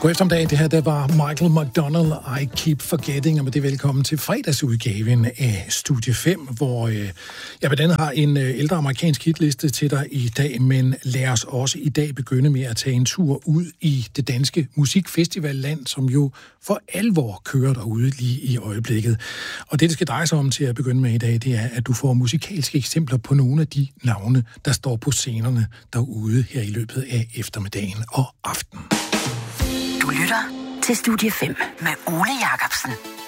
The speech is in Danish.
God eftermiddag, det her der var Michael McDonald, I Keep Forgetting, og med det velkommen til fredagsudgaven af Studie 5, hvor jeg blandt andet har en ældre amerikansk hitliste til dig i dag, men lad os også i dag begynde med at tage en tur ud i det danske musikfestivalland, som jo for alvor kører derude lige i øjeblikket. Og det skal dreje sig om til at begynde med i dag, det er, at du får musikalske eksempler på nogle af de navne, der står på scenerne derude her i løbet af eftermiddagen og aftenen. Du lytter til Studie 5 med Ole Jacobsen.